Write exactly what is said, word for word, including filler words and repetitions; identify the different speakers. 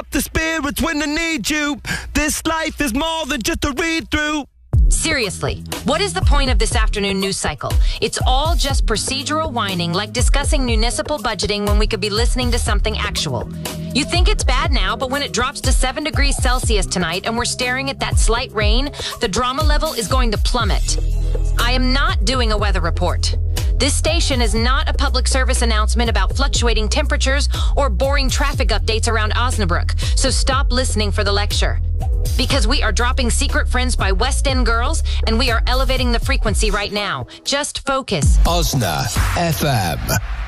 Speaker 1: up the spirits when I need you. This life is more than just a read-through.
Speaker 2: Seriously, what is the point of this afternoon news cycle? It's all just procedural whining, like discussing municipal budgeting when we could be listening to something actual. You think it's bad now, but when it drops to seven degrees Celsius tonight and we're staring at that slight rain, the drama level is going to plummet. I am not doing a weather report. This station is not a public service announcement about fluctuating temperatures or boring traffic updates around Osnabrück, so stop listening for the lecture. Because we are dropping Secret Friends by West End Girls, and we are elevating the frequency right now. Just focus.
Speaker 3: Osna F M.